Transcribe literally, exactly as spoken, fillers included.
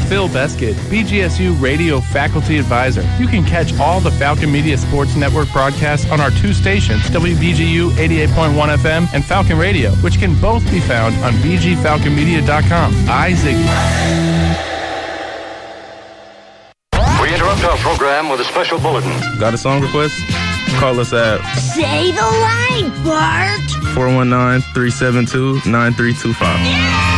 Phil Beskid, B G S U Radio Faculty Advisor. You can catch all the Falcon Media Sports Network broadcasts on our two stations, W B G U eighty-eight point one F M and Falcon Radio, which can both be found on b g falcon media dot com. I, Ziggy. We interrupt our program with a special bulletin. Got a song request? Call us at... Say the line, Bart! four one nine, three seven two, nine three two five. Yeah!